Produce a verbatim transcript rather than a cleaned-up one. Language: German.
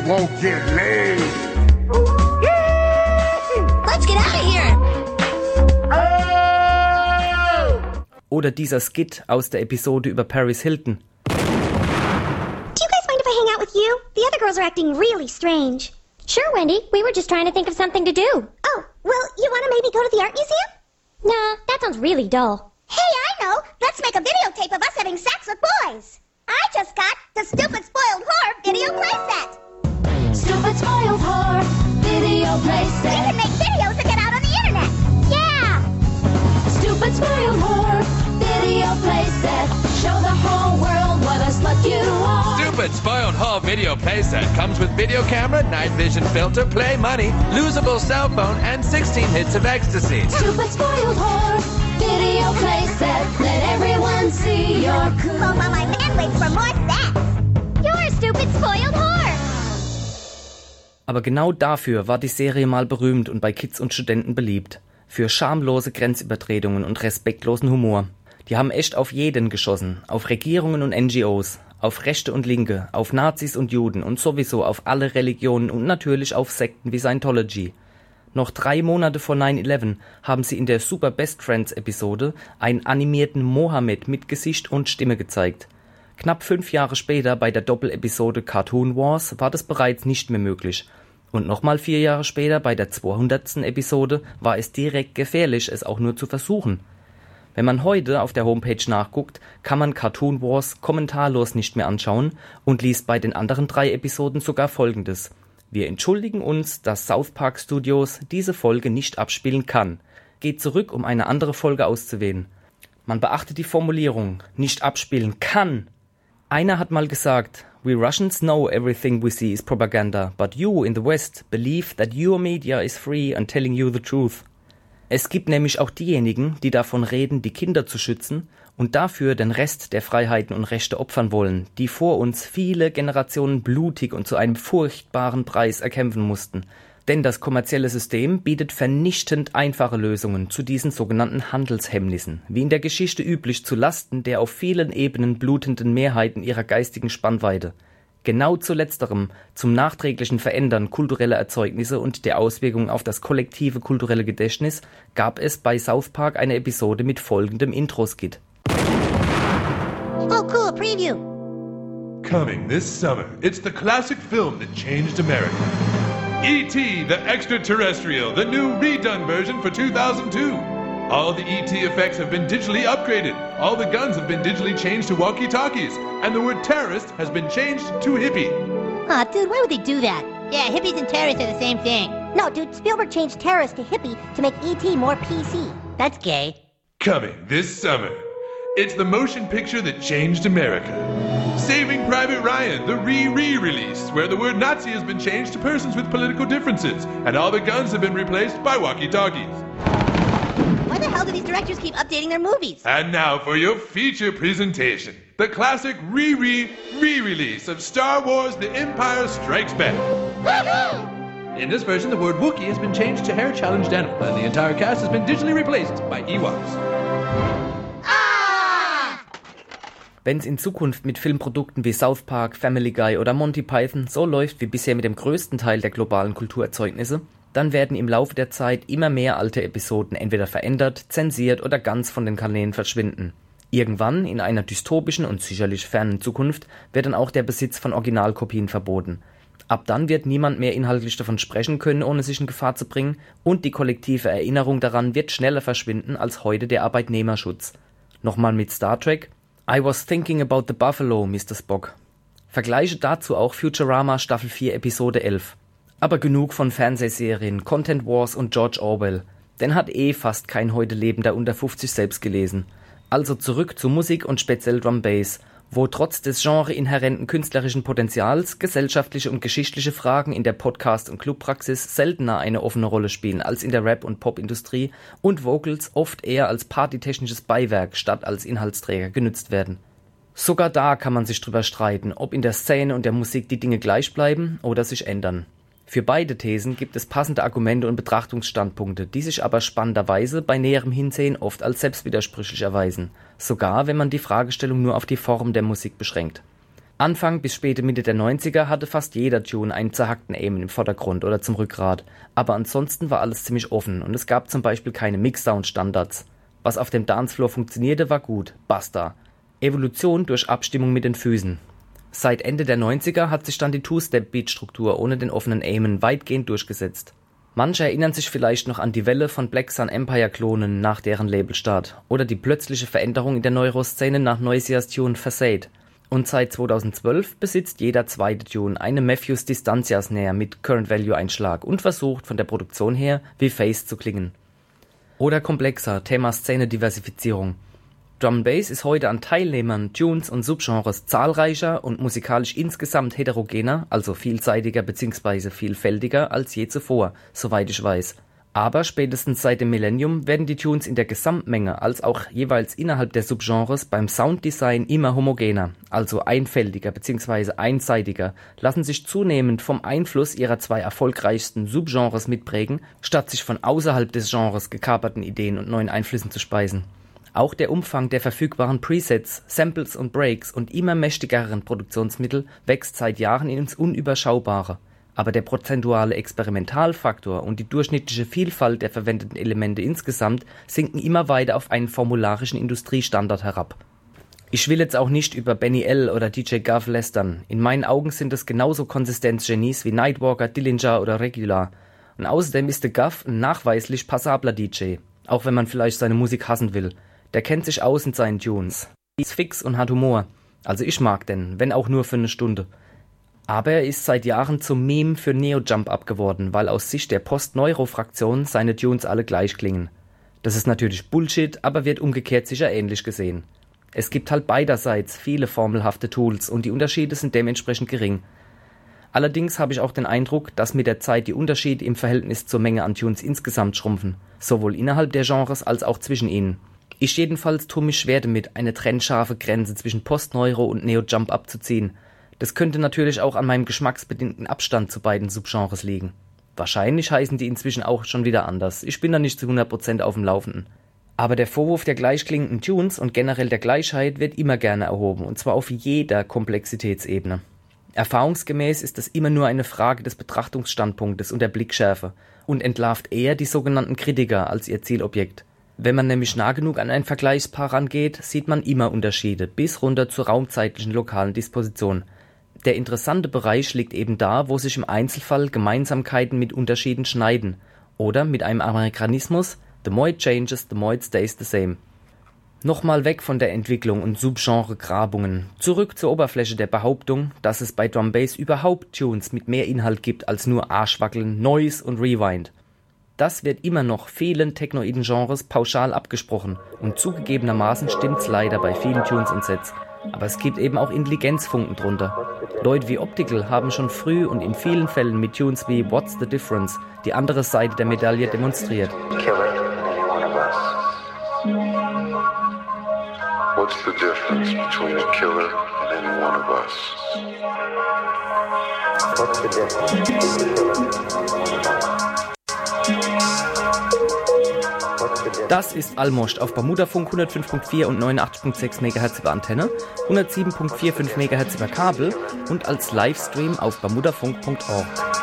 won't get laid. Let's get out of here. Oder dieser Skit aus der Episode über Paris Hilton. Do you guys mind if I hang out with you? The other girls are acting really strange. Sure, Wendy. We were just trying to think of something to do. Oh, well, you want to maybe go to the art museum? Nah, that sounds really dull. Hey, I know. Let's make a videotape of us having sex with boys. I just got the Stupid Spoiled Whore video playset. Stupid Spoiled Whore video We playset. can make videos that get out on the internet. Yeah! Stupid Spoiled Whore video playset. Show the whole world what a slut you are. Stupid Spoiled Whore video playset comes with video camera, night vision filter, play money, losable cell phone, and sixteen hits of ecstasy. Stupid Spoiled Whore video playset. Let everyone see you're cool. Well, while my man waits for more sex. You're a stupid spoiled whore. Aber genau dafür war die Serie mal berühmt und bei Kids und Studenten beliebt. Für schamlose Grenzübertretungen und respektlosen Humor. Die haben echt auf jeden geschossen. Auf Regierungen und N G Os. Auf Rechte und Linke. Auf Nazis und Juden. Und sowieso auf alle Religionen und natürlich auf Sekten wie Scientology. Noch drei Monate vor nine eleven haben sie in der Super Best Friends Episode einen animierten Mohammed mit Gesicht und Stimme gezeigt. Knapp fünf Jahre später bei der Doppelepisode Cartoon Wars war das bereits nicht mehr möglich. Und nochmal vier Jahre später bei der zweihundertsten Episode war es direkt gefährlich, es auch nur zu versuchen. Wenn man heute auf der Homepage nachguckt, kann man Cartoon Wars kommentarlos nicht mehr anschauen und liest bei den anderen drei Episoden sogar Folgendes. Wir entschuldigen uns, dass South Park Studios diese Folge nicht abspielen kann. Geht zurück, um eine andere Folge auszuwählen. Man beachte die Formulierung, nicht abspielen kann. Einer hat mal gesagt, we Russians know everything we see is propaganda, but you in the West believe that your media is free and telling you the truth. Es gibt nämlich auch diejenigen, die davon reden, die Kinder zu schützen und dafür den Rest der Freiheiten und Rechte opfern wollen, die vor uns viele Generationen blutig und zu einem furchtbaren Preis erkämpfen mussten. Denn das kommerzielle System bietet vernichtend einfache Lösungen zu diesen sogenannten Handelshemmnissen, wie in der Geschichte üblich zu Lasten der auf vielen Ebenen blutenden Mehrheiten ihrer geistigen Spannweite. Genau zu letzterem, zum nachträglichen Verändern kultureller Erzeugnisse und der Auswirkungen auf das kollektive kulturelle Gedächtnis, gab es bei South Park eine Episode mit folgendem Intro-Skit. Oh, cool, a preview. Coming this summer, it's the classic film that changed America. E T the Extraterrestrial, the new redone version for two thousand two. All the E T effects have been digitally upgraded. All the guns have been digitally changed to walkie-talkies. And the word terrorist has been changed to hippie. Aw, dude, why would they do that? Yeah, hippies and terrorists are the same thing. No, dude, Spielberg changed terrorist to hippie to make E T more P C. That's gay. Coming this summer, it's the motion picture that changed America. Saving Private Ryan, the re-re-release, where the word Nazi has been changed to persons with political differences, and all the guns have been replaced by walkie-talkies. Why the hell do these directors keep updating their movies? And now for your feature presentation, the classic re-re-re-release of Star Wars The Empire Strikes Back. In this version, the word Wookiee has been changed to hair-challenged animal, and the entire cast has been digitally replaced by Ewoks. Wenn es in Zukunft mit Filmprodukten wie South Park, Family Guy oder Monty Python so läuft wie bisher mit dem größten Teil der globalen Kulturerzeugnisse, dann werden im Laufe der Zeit immer mehr alte Episoden entweder verändert, zensiert oder ganz von den Kanälen verschwinden. Irgendwann, in einer dystopischen und sicherlich fernen Zukunft, wird dann auch der Besitz von Originalkopien verboten. Ab dann wird niemand mehr inhaltlich davon sprechen können, ohne sich in Gefahr zu bringen, und die kollektive Erinnerung daran wird schneller verschwinden als heute der Arbeitnehmerschutz. Nochmal mit Star Trek: I was thinking about the buffalo, Mister Spock. Vergleiche dazu auch Futurama Staffel vier Episode elf. Aber genug von Fernsehserien, Content Wars und George Orwell. Den hat eh fast kein heute lebender unter fünfzig selbst gelesen. Also zurück zu Musik und speziell Drum Bass, wo trotz des genre-inhärenten künstlerischen Potenzials gesellschaftliche und geschichtliche Fragen in der Podcast- und Clubpraxis seltener eine offene Rolle spielen als in der Rap- und Popindustrie und Vocals oft eher als partytechnisches Beiwerk statt als Inhaltsträger genutzt werden. Sogar da kann man sich drüber streiten, ob in der Szene und der Musik die Dinge gleich bleiben oder sich ändern. Für beide Thesen gibt es passende Argumente und Betrachtungsstandpunkte, die sich aber spannenderweise bei näherem Hinsehen oft als selbstwidersprüchlich erweisen, sogar wenn man die Fragestellung nur auf die Form der Musik beschränkt. Anfang bis späte Mitte der neunziger hatte fast jeder Tune einen zerhackten Amen im Vordergrund oder zum Rückgrat, aber ansonsten war alles ziemlich offen und es gab zum Beispiel keine Mix-Sound-Standards. Was auf dem Dancefloor funktionierte, war gut, basta. Evolution durch Abstimmung mit den Füßen. Seit Ende der neunziger hat sich dann die Two-Step-Beat-Struktur ohne den offenen Amen weitgehend durchgesetzt. Manche erinnern sich vielleicht noch an die Welle von Black Sun Empire-Klonen nach deren Labelstart oder die plötzliche Veränderung in der Neuroszene nach Noisias Tune Facade. Und seit zweitausendzwölf besitzt jeder zweite Tune eine Matthews Distancia Snare mit Current Value Einschlag und versucht von der Produktion her wie Face zu klingen. Oder komplexer, Thema Szene-Diversifizierung. Drum and Bass ist heute an Teilnehmern, Tunes und Subgenres zahlreicher und musikalisch insgesamt heterogener, also vielseitiger bzw. vielfältiger als je zuvor, soweit ich weiß. Aber spätestens seit dem Millennium werden die Tunes in der Gesamtmenge als auch jeweils innerhalb der Subgenres beim Sounddesign immer homogener, also einfältiger bzw. einseitiger, lassen sich zunehmend vom Einfluss ihrer zwei erfolgreichsten Subgenres mitprägen, statt sich von außerhalb des Genres gekaperten Ideen und neuen Einflüssen zu speisen. Auch der Umfang der verfügbaren Presets, Samples und Breaks und immer mächtigeren Produktionsmittel wächst seit Jahren ins Unüberschaubare. Aber der prozentuale Experimentalfaktor und die durchschnittliche Vielfalt der verwendeten Elemente insgesamt sinken immer weiter auf einen formularischen Industriestandard herab. Ich will jetzt auch nicht über Benny L. oder D J Guff lästern. In meinen Augen sind es genauso Konsistenzgenies wie Nightwalker, Dillinger oder Regular. Und außerdem ist der Guff ein nachweislich passabler D J, auch wenn man vielleicht seine Musik hassen will. Der kennt sich aus in seinen Tunes. Ist fix und hat Humor. Also ich mag den, wenn auch nur für eine Stunde. Aber er ist seit Jahren zum Meme für Neo-Jump-Up geworden, weil aus Sicht der Post-Neuro-Fraktion seine Tunes alle gleich klingen. Das ist natürlich Bullshit, aber wird umgekehrt sicher ähnlich gesehen. Es gibt halt beiderseits viele formelhafte Tools und die Unterschiede sind dementsprechend gering. Allerdings habe ich auch den Eindruck, dass mit der Zeit die Unterschiede im Verhältnis zur Menge an Tunes insgesamt schrumpfen, sowohl innerhalb der Genres als auch zwischen ihnen. Ich jedenfalls tue mich schwer damit, eine trennscharfe Grenze zwischen Post-Neuro und Neo-Jump-Up zu ziehen. Das könnte natürlich auch an meinem geschmacksbedingten Abstand zu beiden Subgenres liegen. Wahrscheinlich heißen die inzwischen auch schon wieder anders. Ich bin da nicht zu hundert Prozent auf dem Laufenden. Aber der Vorwurf der gleichklingenden Tunes und generell der Gleichheit wird immer gerne erhoben, und zwar auf jeder Komplexitätsebene. Erfahrungsgemäß ist das immer nur eine Frage des Betrachtungsstandpunktes und der Blickschärfe und entlarvt eher die sogenannten Kritiker als ihr Zielobjekt. Wenn man nämlich nah genug an ein Vergleichspaar rangeht, sieht man immer Unterschiede, bis runter zur raumzeitlichen lokalen Disposition. Der interessante Bereich liegt eben da, wo sich im Einzelfall Gemeinsamkeiten mit Unterschieden schneiden oder mit einem Amerikanismus "the more it changes, the more it stays the same". Nochmal weg von der Entwicklung und Subgenre-Grabungen, zurück zur Oberfläche der Behauptung, dass es bei Drum Bass überhaupt Tunes mit mehr Inhalt gibt als nur Arschwackeln, Noise und Rewind. Das wird immer noch vielen technoiden Genres pauschal abgesprochen und zugegebenermaßen stimmt's leider bei vielen Tunes und Sets. Aber es gibt eben auch Intelligenzfunken drunter. Leute wie Optical haben schon früh und in vielen Fällen mit Tunes wie What's the Difference die andere Seite der Medaille demonstriert. Killer and one of us. What's the difference between a killer and one of us? What's the difference between a killer and one of us? Das ist Almost auf Bermudafunk hundertfünf Komma vier und neunundachtzig Komma sechs Megahertz über Antenne, hundertsieben Komma fünfundvierzig Megahertz über Kabel und als Livestream auf bermudafunk Punkt org.